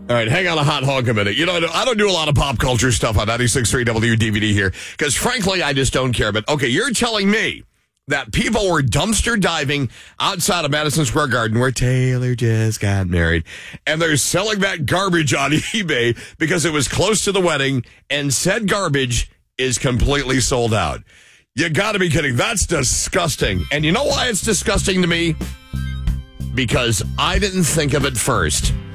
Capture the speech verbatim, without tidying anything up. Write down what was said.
All right, hang on a hot hog a minute. You know, I don't do a lot of pop culture stuff on ninety-six point three W D V D here because, frankly, I just don't care. But, okay, you're telling me that people were dumpster diving outside of Madison Square Garden where Taylor just got married, and they're selling that garbage on eBay because it was close to the wedding, and said garbage is completely sold out. You got to be kidding. That's disgusting. And you know why it's disgusting to me? Because I didn't think of it first.